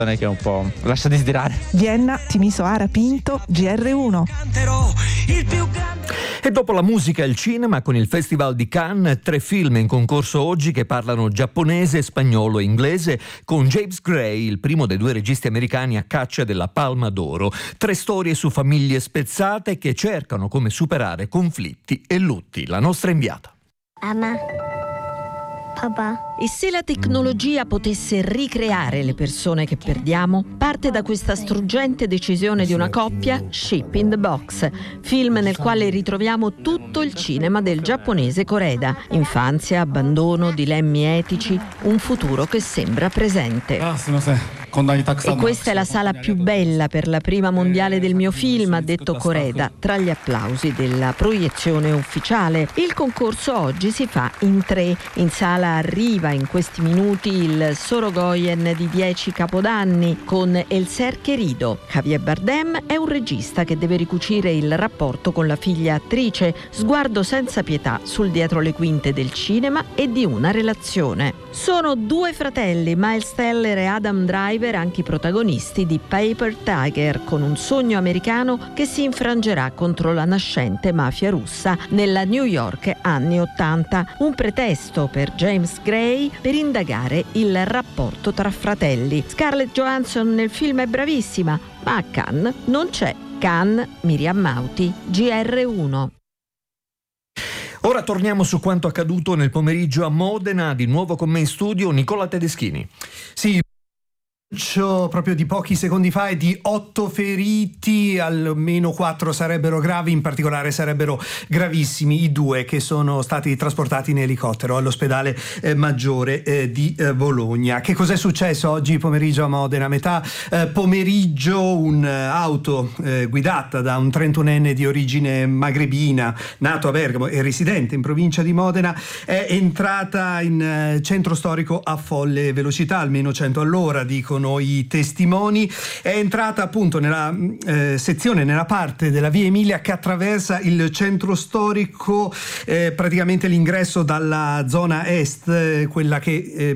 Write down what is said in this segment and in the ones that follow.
che è un po' lascia desiderare. Vienna, Timisoara Pinto, GR1. E dopo la musica e il cinema, con il Festival di Cannes, 3 film in concorso oggi che parlano giapponese, spagnolo e inglese, con James Gray, il primo dei 2 registi americani a caccia della Palma d'Oro. 3 storie su famiglie spezzate che cercano come superare conflitti e lutti. La nostra inviata. Ama. Papà. E se la tecnologia potesse ricreare le persone che perdiamo? Parte da questa struggente decisione di una coppia, Ship in the Box, film nel quale ritroviamo tutto il cinema del giapponese Koreda. Infanzia, abbandono, dilemmi etici, un futuro che sembra presente. E questa è la sala più bella per la prima mondiale del mio film, ha detto Koreda, tra gli applausi della proiezione ufficiale. Il concorso oggi si fa in 3. In sala arriva in questi minuti il Sorogoyen di 10 Capodanni con Elser Querido. Javier Bardem è un regista che deve ricucire il rapporto con la figlia attrice, sguardo senza pietà sul dietro le quinte del cinema e di una relazione. Sono 2 fratelli, Miles Teller e Adam Driver, anche i protagonisti di Paper Tiger, con un sogno americano che si infrangerà contro la nascente mafia russa nella New York anni 80. Un pretesto per James Gray per indagare il rapporto tra fratelli. Scarlett Johansson nel film è bravissima, ma a Cannes non c'è. Cannes, Miriam Mauti, GR1. Ora torniamo su quanto accaduto nel pomeriggio a Modena. Di nuovo con me in studio Nicola Tedeschini. Sì, proprio di pochi secondi fa, è di 8 feriti, almeno 4 sarebbero gravi, in particolare sarebbero gravissimi i 2 che sono stati trasportati in elicottero all'ospedale maggiore di Bologna. Che cos'è successo oggi pomeriggio a Modena? A metà pomeriggio un'auto guidata da un 31enne di origine magrebina, nato a Bergamo e residente in provincia di Modena, è entrata in centro storico a folle velocità, almeno 100 all'ora, dicono i testimoni. È entrata appunto nella sezione, nella parte della via Emilia che attraversa il centro storico, praticamente l'ingresso dalla zona est, quella che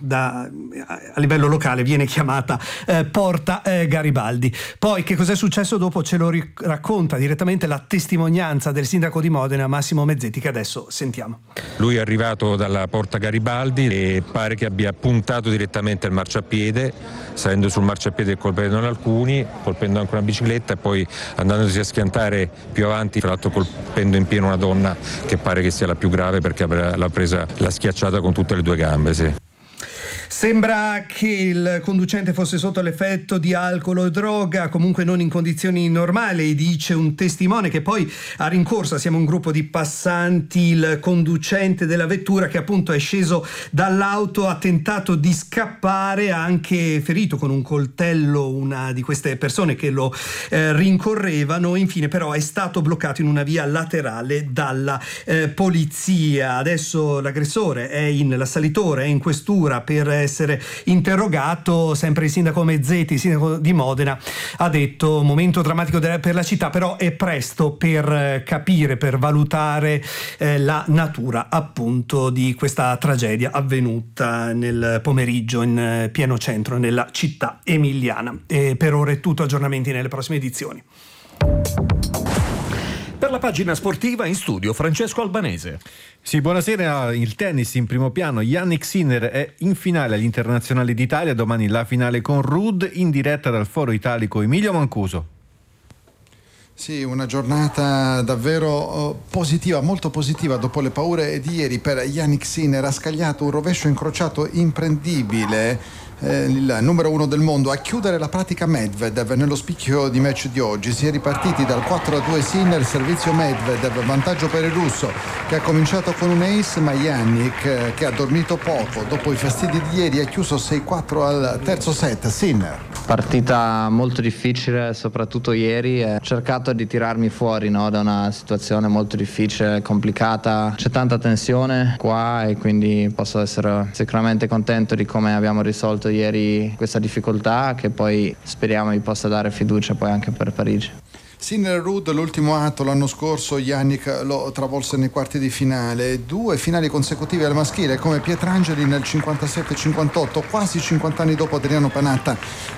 a livello locale viene chiamata Porta Garibaldi. Poi che cos'è successo dopo ce lo racconta direttamente la testimonianza del sindaco di Modena, Massimo Mezzetti, che adesso sentiamo. Lui è arrivato dalla Porta Garibaldi e pare che abbia puntato direttamente al marciapiede, salendo sul marciapiede e colpendo alcuni, colpendo anche una bicicletta e poi andandosi a schiantare più avanti, tra l'altro colpendo in pieno una donna che pare che sia la più grave perché l'ha schiacciata con tutte le 2 gambe. Sì. Sembra che il conducente fosse sotto l'effetto di alcol o droga, comunque non in condizioni normali, dice un testimone che poi ha rincorso, siamo un gruppo di passanti, il conducente della vettura che appunto è sceso dall'auto, ha tentato di scappare, ha anche ferito con un coltello una di queste persone che lo rincorrevano, infine però è stato bloccato in una via laterale dalla polizia. Adesso l'aggressore è l'assalitore è in questura per essere interrogato. Sempre il sindaco Mezzetti, il sindaco di Modena, ha detto momento drammatico per la città, però è presto per capire, per valutare la natura appunto di questa tragedia avvenuta nel pomeriggio in pieno centro nella città emiliana. E per ora è tutto, aggiornamenti nelle prossime edizioni. Per la pagina sportiva in studio Francesco Albanese. Sì, buonasera. Il tennis in primo piano. Jannik Sinner è in finale agli internazionali d'Italia. Domani la finale con Ruud, in diretta dal foro italico Emilio Mancuso. Sì, una giornata davvero positiva, molto positiva dopo le paure di ieri per Jannik Sinner. Ha scagliato un rovescio incrociato imprendibile, il numero 1 del mondo, a chiudere la pratica Medvedev nello spicchio di match di oggi. Si è ripartiti dal 4-2 Sinner, servizio Medvedev, vantaggio per il russo che ha cominciato con un ace, ma Jannik che ha dormito poco dopo i fastidi di ieri ha chiuso 6-4 al terzo set. Sinner. Partita molto difficile, soprattutto ieri, ho cercato di tirarmi fuori da una situazione molto difficile, complicata, c'è tanta tensione qua e quindi posso essere sicuramente contento di come abbiamo risolto ieri questa difficoltà, che poi speriamo mi possa dare fiducia poi anche per Parigi. Sinner Ruud, l'ultimo atto l'anno scorso Yannick lo travolse nei quarti di finale, 2 finali consecutive al maschile come Pietrangeli nel 57-58, quasi 50 anni dopo Adriano Panatta